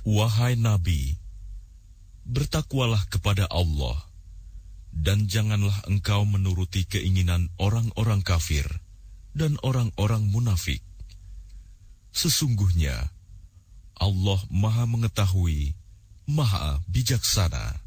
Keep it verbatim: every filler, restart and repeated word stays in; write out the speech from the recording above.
Wahai Nabi, bertakwalah kepada Allah, dan janganlah engkau menuruti keinginan orang-orang kafir dan orang-orang munafik. Sesungguhnya Allah Maha Mengetahui, Maha Bijaksana.